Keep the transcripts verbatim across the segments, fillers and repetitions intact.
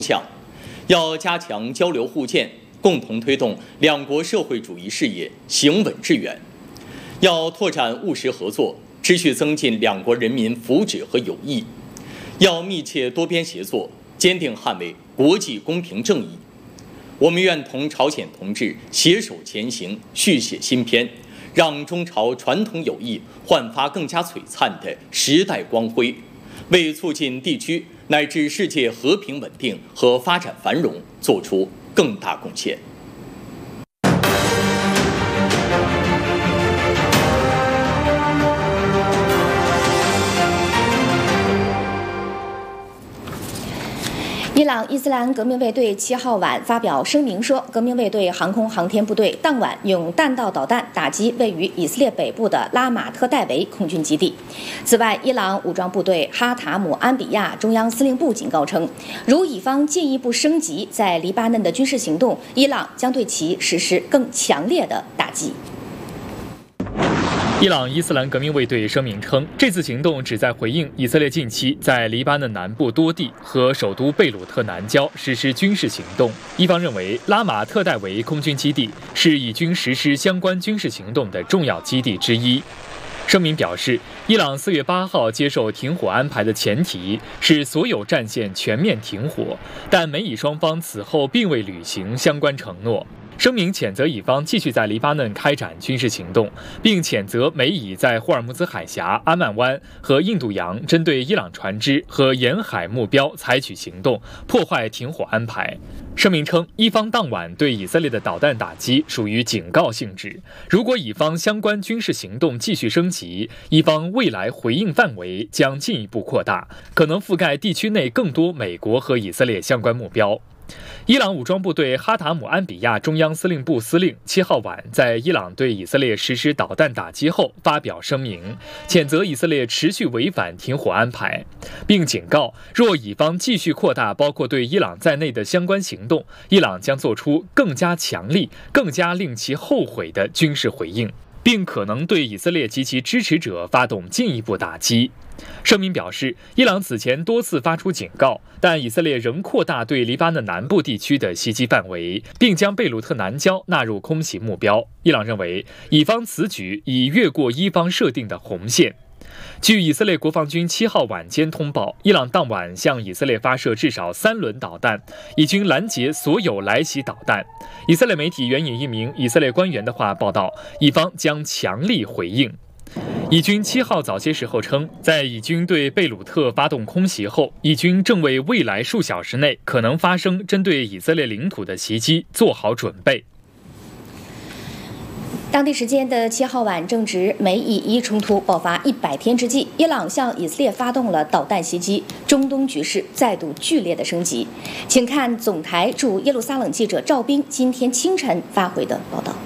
向，要加强交流互鉴，共同推动两国社会主义事业行稳致远。要拓展务实合作，持续增进两国人民福祉和友谊。要密切多边协作，坚定捍卫国际公平正义。我们愿同朝鲜同志携手前行，续写新篇，让中朝传统友谊焕发更加璀璨的时代光辉，为促进地区乃至世界和平稳定和发展繁荣做出更大贡献。 伊朗伊斯兰革命卫队七号晚发表声明说，革命卫队航空航天部队当晚用弹道导弹打击位于以色列北部的拉马特戴维空军基地。此外，伊朗武装部队哈塔姆安比亚中央司令部警告称，如以方进一步升级在黎巴嫩的军事行动，伊朗将对其实施更强烈的打击。 伊朗伊斯兰革命卫队声明称，这次行动旨在回应以色列近期在黎巴嫩南部多地和首都贝鲁特南郊实施军事行动。伊方认为，拉马特戴维空军基地是以军实施相关军事行动的重要基地之一。声明表示，伊朗四月八号接受停火安排的前提是所有战线全面停火，但美以双方此后并未履行相关承诺。声明谴责以方继续在黎巴嫩开展军事行动，并谴责美以在霍尔木兹海峡、阿曼湾和印度洋针对伊朗船只和沿海目标采取行动，破坏停火安排。声明称，伊方当晚对以色列的导弹打击属于警告性质，如果以方相关军事行动继续升级，伊方未来回应范围将进一步扩大，可能覆盖地区内更多美国和以色列相关目标。伊朗武装部队哈塔姆安比亚中央司令部司令七号晚在伊朗对以色列实施导弹打击后发表声明，谴责以色列持续违反停火安排，并警告，若以方继续扩大包括对伊朗在内的相关行动，伊朗将做出更加强力、更加令其后悔的军事回应，并可能对以色列及其支持者发动进一步打击。声明表示，伊朗此前多次发出警告，但以色列仍扩大对黎巴嫩南部地区的袭击范围，并将贝鲁特南郊纳入空袭目标。伊朗认为，以方此举已越过伊方设定的红线。据以色列国防军七号晚间通报，伊朗当晚向以色列发射至少三轮导弹，以军拦截所有来袭导弹。以色列媒体援引一名以色列官员的话报道，以方将强力回应。以军七号早些时候称，在以军对贝鲁特发动空袭后，以军正为未来数小时内可能发生针对以色列领土的袭击做好准备。 当地时间的七号晚，正值美以伊冲突爆发一百天之际，伊朗向以色列发动了导弹袭击，中东局势再度剧烈的升级。请看总台驻耶路撒冷记者赵斌今天清晨发回的报道。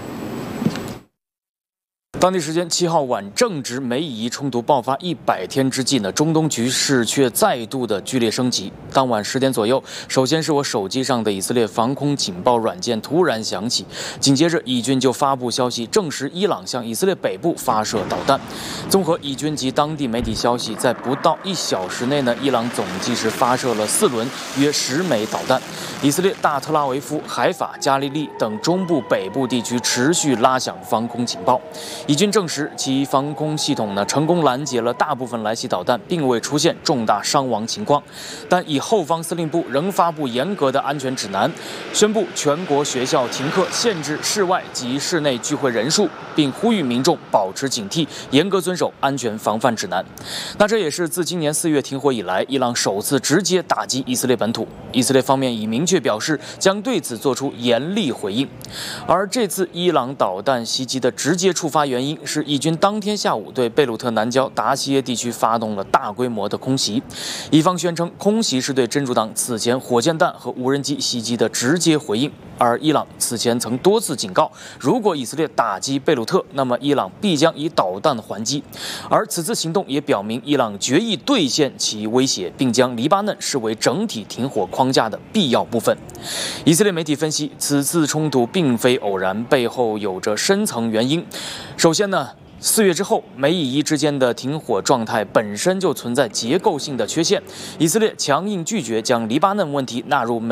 当地时间七号晚，正值美以伊冲突爆发一百天之际呢，中东局势却再度的剧烈升级。当晚十点左右，首先是我手机上的以色列防空警报软件突然响起，紧接着以军就发布消息，证实伊朗向以色列北部发射导弹。综合以军及当地媒体消息，在不到一小时内呢，伊朗总计是发射了四轮约十枚导弹。以色列大特拉维夫、海法、加利利等中部、北部地区持续拉响防空警报。以军证实，其防空系统呢成功拦截了大部分来袭导弹，并未出现重大伤亡情况。但以后方司令部仍发布严格的安全指南，宣布全国学校停课，限制室外及室内聚会人数，并呼吁民众保持警惕，严格遵守安全防范指南。那这也是自今年四月停火以来，伊朗首次直接打击以色列本土。以色列方面已明确表示将对此做出严厉回应。而这次伊朗导弹袭击的直接触发原因是以军当天下午对贝鲁特南郊达西耶地区发动了大规模的空袭。伊方宣称，空袭是对真主党此前火箭弹和无人机袭击的直接回应。而伊朗此前曾多次警告，如果以色列打击贝鲁特，那么伊朗必将以导弹还击。而此次行动也表明，伊朗决意兑现其威胁，并将黎巴嫩视为整体停火框架的必要部分。以色列媒体分析，此次冲突并非偶然，背后有着深层原因。首先呢，四月之后，美以伊之间的停火状态本身就存在结构性的缺陷。以色列强硬拒绝将黎巴嫩问题纳入美